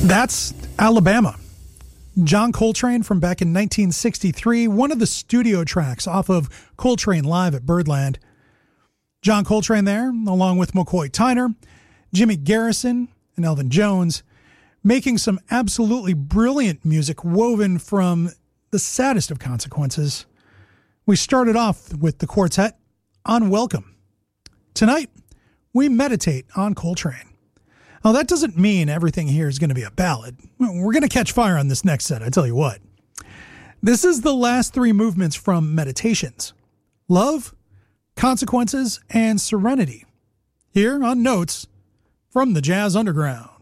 That's Alabama. John Coltrane from back in 1963, one of the studio tracks off of Coltrane Live at Birdland. John Coltrane there, along with McCoy Tyner, Jimmy Garrison, and Elvin Jones, making some absolutely brilliant music woven from the saddest of consequences. We started off with the quartet on Welcome. Tonight, we meditate on Coltrane. Now, that doesn't mean everything here is going to be a ballad. We're going to catch fire on this next set, I tell you what. This is the last three movements from Meditations: Love, Consequences, and Serenity. Here on Notes from the Jazz Underground.